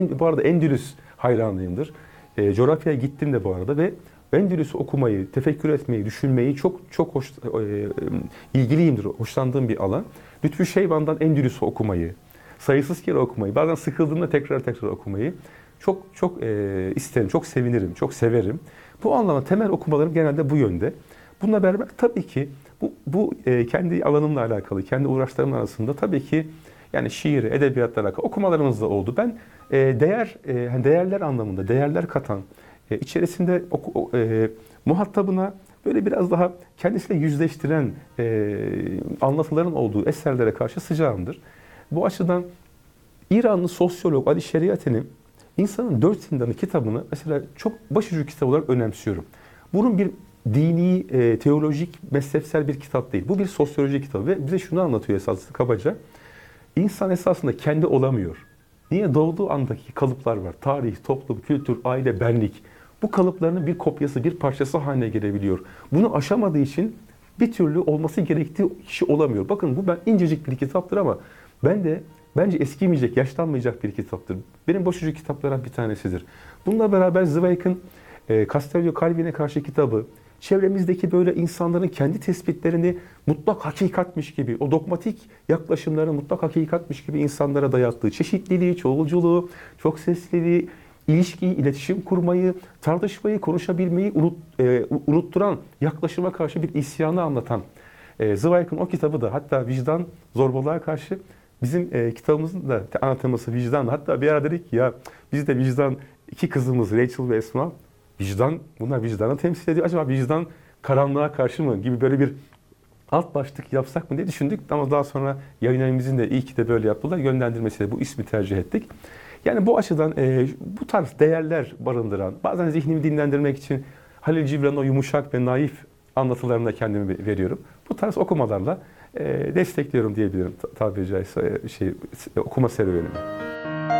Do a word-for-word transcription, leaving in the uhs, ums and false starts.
Bu arada Endülüs hayranıyımdır. E, coğrafyaya gittim de bu arada ve Endülüs'ü okumayı, tefekkür etmeyi, düşünmeyi çok çok hoş, e, ilgiliyimdir. Hoşlandığım bir alan. Lütfü Şeyban'dan Endülüs'ü okumayı, sayısız kere okumayı, bazen sıkıldığımda tekrar tekrar okumayı çok çok e, isterim, çok sevinirim, çok severim. Bu anlamda temel okumalarım genelde bu yönde. Bununla beraber tabii ki bu, bu e, kendi alanımla alakalı, kendi uğraşlarım arasında tabii ki yani şiir, edebiyatla alakalı okumalarımız da oldu. Ben e, değer, e, hani değerler anlamında, değerler katan, e, içerisinde oku, e, muhatabına böyle biraz daha kendisiyle yüzleştiren e, anlatıların olduğu eserlere karşı sıcağımdır. Bu açıdan İranlı sosyolog Ali Şeriati'nin İnsanın Dört Zindanı kitabını mesela çok başucu kitap olarak önemsiyorum. Bunun bir dini, e, teolojik, mezhepsel bir kitap değil. Bu bir sosyoloji kitabı ve bize şunu anlatıyor esasında kabaca. İnsan esasında kendi olamıyor. Niye? Doğduğu andaki kalıplar var. Tarih, toplum, kültür, aile, benlik. Bu kalıplarının bir kopyası, bir parçası haline gelebiliyor. Bunu aşamadığı için bir türlü olması gerektiği kişi olamıyor. Bakın bu ben incecik bir kitaptır ama ben de bence eskimeyecek, yaşlanmayacak bir kitaptır. Benim başucu kitaplardan bir tanesidir. Bununla beraber Zweig'in e, Castello Calvin'e karşı kitabı, çevremizdeki böyle insanların kendi tespitlerini mutlak hakikatmiş gibi, o dogmatik yaklaşımları mutlak hakikatmiş gibi insanlara dayattığı çeşitliliği, çoğulculuğu, çok sesliliği, ilişkiyi, iletişim kurmayı, tartışmayı, konuşabilmeyi unut, e, unutturan yaklaşıma karşı bir isyanı anlatan e, Zweig'in o kitabı da hatta vicdan zorbalığa karşı bizim e, kitabımızın da ana teması vicdan. Hatta bir ara dedik ki ya biz de vicdan iki kızımız Rachel ve Esma vicdan, bunlar vicdanı temsil ediyor. Acaba vicdan karanlığa karşı mı gibi böyle bir alt başlık yapsak mı diye düşündük. Ama daha sonra yayınlarımızın da iyi ki de böyle yaptılar. Yönlendirmesiyle bu ismi tercih ettik. Yani bu açıdan e, bu tarz değerler barındıran, bazen zihnimi dinlendirmek için Halil Cibran'ın o yumuşak ve naif anlatılarına kendimi veriyorum. Bu tarz okumalarla e, destekliyorum diyebilirim tabiri caizse şey, okuma serüvenimi.